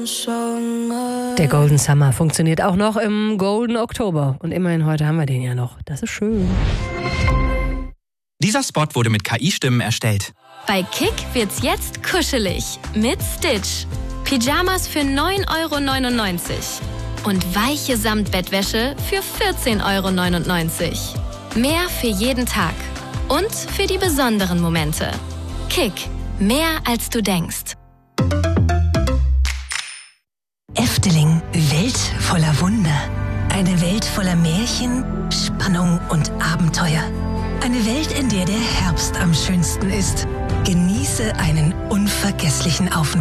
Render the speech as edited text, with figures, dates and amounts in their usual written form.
Der Golden Summer funktioniert auch noch im Golden Oktober. Und immerhin heute haben wir den ja noch. Das ist schön. Dieser Spot wurde mit KI-Stimmen erstellt. Bei Kick wird's jetzt kuschelig mit Stitch. Pyjamas für 9,99 € und weiche Samtbettwäsche für 14,99 €. Mehr für jeden Tag und für die besonderen Momente. Kick, mehr als du denkst. Efteling, Welt voller Wunder. Eine Welt voller Märchen, Spannung und Abenteuer. Eine Welt, in der der Herbst am schönsten ist. Genieße einen unvergesslichen Aufenthalt.